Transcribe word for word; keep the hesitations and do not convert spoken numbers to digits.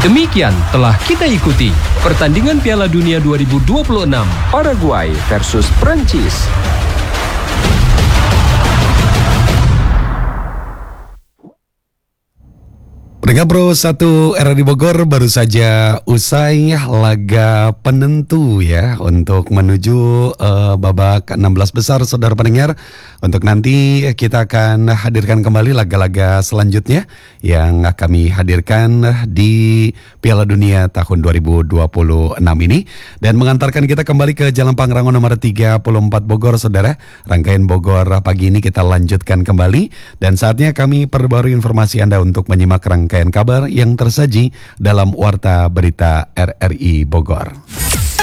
Demikian telah kita ikuti pertandingan Piala Dunia dua ribu dua puluh enam Paraguay versus Prancis. Pendengar Pro satu R R I Bogor, baru saja usai laga penentu ya untuk menuju uh, babak enam belas besar, saudara pendengar. Untuk nanti kita akan hadirkan kembali laga-laga selanjutnya yang kami hadirkan di Piala Dunia tahun dua ribu dua puluh enam ini, dan mengantarkan kita kembali ke Jalan Pangrango nomor tiga puluh empat Bogor, saudara. Rangkaian Bogor pagi ini kita lanjutkan kembali, dan saatnya kami perbarui informasi Anda untuk menyimak rangkaian kabar yang tersaji dalam Warta Berita R R I Bogor.